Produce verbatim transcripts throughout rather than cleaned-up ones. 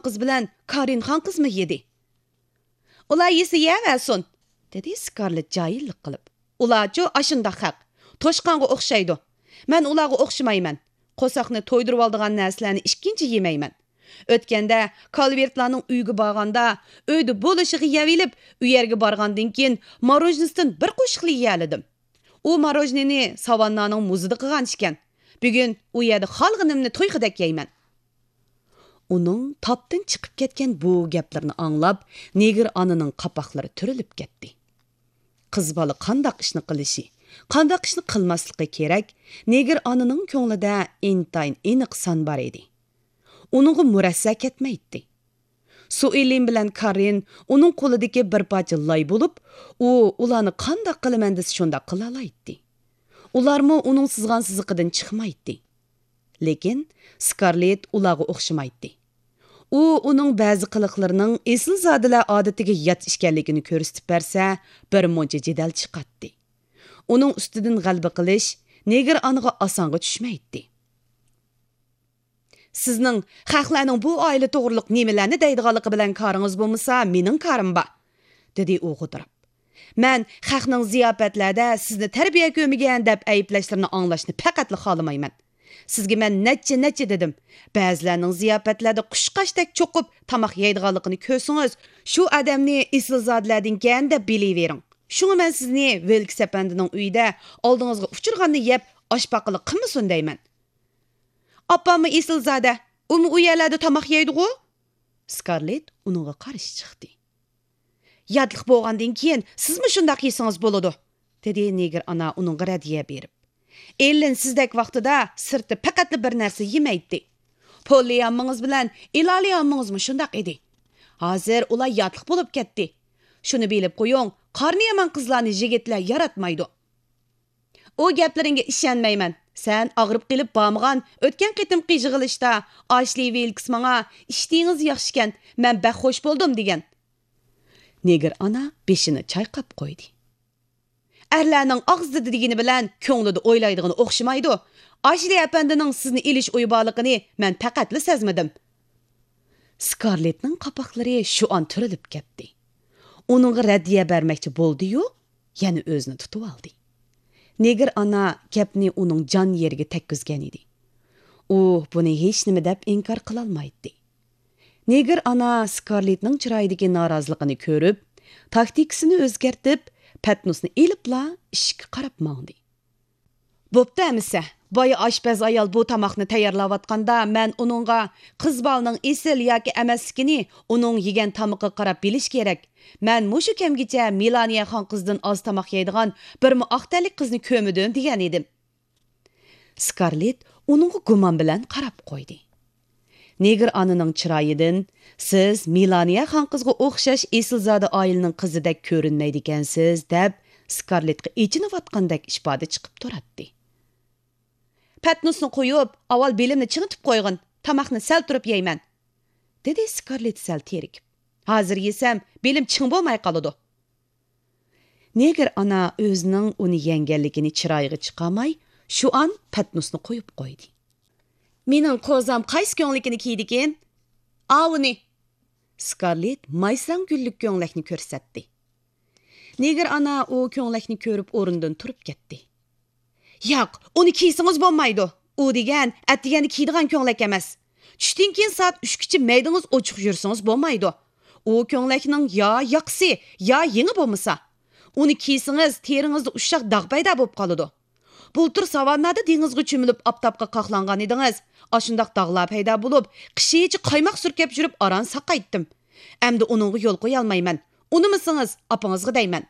xonqiz bilan Karin xonqizmi yedi? Ular yesi yeversin, dedi Scarlett jahillik qilib. Ularchu ashundaq haq. Toshqonga o'xshaydi. Men ularga o'xshamayman. Qo'saqni to'ydirib oldigan narsalarni ikkinchi yemayman. O'tganda Kalvertlarning uyiga borganda, uyda bo'lishig'i yevilib, u yerga borgandan keyin marojnisdan bir qo'shiqli yeyaladim. U marojnini savannaning muzida qilgan ekan. Bugun u yerda xalqinimni to'yqidek yeyman. Uning topdan chiqib ketgan bu gaplarni anglab, negir ananing qapoqlari turilib ketdi. Qiz bola qandoq ishni qilishi, qandoq ishni qilmasligi kerak, negir ananing ko'nglida intayin aniq son bor edi. Uningga murassa ketmaydi. Suilin bilan Karin uning qo'lidagi bir parcha loy bo'lib, u ularni qandoq qilaman desa shunda qila oladi. Ularmi uning sizgan siziqidan chiqmaydi. Lekin Scarlett ularga o'xshamaydi. U uning ba'zi qiliqlarining esil zodilar odatiga yot ishkanligini ko'rsatib bersa, bir muncha jidal chiqatdi. Uning ustidan g'alaba qilish negir aniga osonga tushmaydi. Sizning xalqlarning bu oila to'g'riliq nimalarni deydiganligi bilan koringiz bo'lmasa, mening korim bor, dedi u g'udirib. Men xalqning ziyofatlarda sizni tarbiya ko'migan deb ayblashlarini anglashni faqatli xolamayman. Sizga men necha necha dedim. Ba'zilarning ziyofatlarda qushqashdek cho'qib tamoq yeydiganligini ko'rsangiz, shu odamni islzodlardan keyin deb bilavering. Shuni men sizni Velks apandining uyida oldingizga uchirganni yeb oshpaqili qilmasin deyman. Opammi islzoda, umi u yerlarda tamoq yeydi-ku? Scarlett uningga qarish chiqdi. Yadliq bo'lgandan keyin sizmi shundaq yesangiz bo'ladi, dedi negir ana uning radiya berib. Ellen sizdek vaqtida sirti faqatli bir narsa yemaydi. Polly ammangiz bilan Ilali ammangizmi shundaq edi. Hozir ular yadliq bo'lib ketdi. Shuni bilib qo'ying, qarni yaman qizlarni yigitlar yaratmaydi. O gaplaringga ishonmayman. Sen og'rib qilib bormagan o'tgan qitim qiyjig'ilishda Ashley Wilkes menga ishtingiz yaxshi ekan, men baxo'sh bo'ldim degan. Negir ana beshini chayqab qo'ydi. Erlarning og'zida degini bilan ko'nglida o'ylaydigini o'xshamaydi. Ashley apandining sizni ilish o'yborligini men faqatli sezmadim. Scarlettning qapoqlari shu an turilib ketdi. Uningga raddiya bermoqchi bo'ldi-yu, yana o'zini tutib oldi. Negir ana gapni uning jon yeriga tekkizgan edi. U buni hech nima deb inkor qila olmaydi. Negir ana Scarlettning chiroyidagi noroziligini ko'rib, taktikasini o'zgartib, Patnusni elibla ishga qarab mangdi. Bo'pti amisa, boya oshpaz ayol bu tamoqni tayyorlayotganda men uningga qiz bolaning esil yoki emasligini uning yegan tamoqqa qarab bilish kerak. Men mushu kamgacha Melania xonqizdan oz tamoq yeydigan bir muaqtalik qizni ko'midim degan edim. Scarlett uningga gumon bilan qarab qo'ydi. Negir ananing chiroyidan siz Melania xonqizga o'xshash esilzoda oilaning qizidek ko'rinmaydi ekansiz deb Scarlettga echinayotgandek ifoda chiqib turadi. Patnusni qo'yib, avval belimni chingitib qo'ygin, tamoqni sal turib yeyman, dedi Scarlett sal terikib. Hozir yesam, belim ching bo'lmay qoladi. Negir ana o'zining uni yenganligini chiroyiga chiqamay, shu an Patnusni qo'yib qo'ydi. Mening qo'zam qaysi ko'nglikini kiydikin? Avni. Scarlett maysang gullik ko'nglakni ko'rsatdi. Negir ana u ko'nglakni ko'rib o'rindan turib ketdi. Yo'q, uni kiysangiz bo'lmaydi. U degan atdigani kiydigan ko'nglak emas. Tushdan keyin soat uch gacha maydingiz ochiq yursangiz bo'lmaydi. U ko'nglakning yo yoqsi, yo yengi bo'lmasa, uni kiysangiz teringizda ushaq dog' paydo bo'lib qoladi. Bultur savannada dengizga cho'milib oftobga qoqlangan edingiz. Ashundaq dog'lar paydo bo'lib, qishichi qaymoq surkab yurib aran saqaytdim. Endi uningga yo'l qo'ya olmayman. Unimisingiz, opangizga deyman.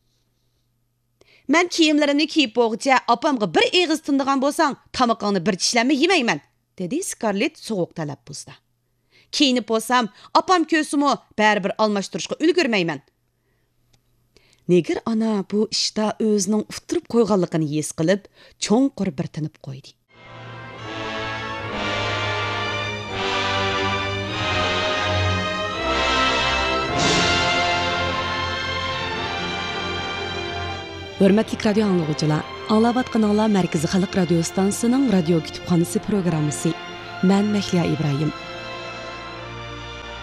Men kiyimlarimni kiyib bo'g'icha opamga bir eg'iz tindigan bo'lsang, tamoqingni bir tishlamay yemayman, dedi Scarlett so'g'uq talaffuzda. Kiyinib bo'lsam, opam ko'simi baribir almashtirishga ulgurmayman. Negir ana bu ishda o'zining uftirib qo'yganligini his qilib, cho'nqur bir tinib qo'ydi. Hörmətli radio anlıqçılar, anlavatqanlar Mərkəzi Xalq Radio Stansiyasının radio kütüpxanası proqramısı. Mən Məhliya İbrahim.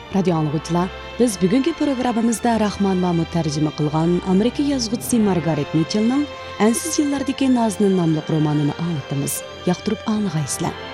Radio anlıqçılar, biz bugungi programmamizda Rahman Mahmud tarjima qilgan Amerika yozuvchisi Margaret Mitchellning Ansiz yillardagi Naznın nomli romanini anlatamiz. Yoqtirib anglag'aysizlar.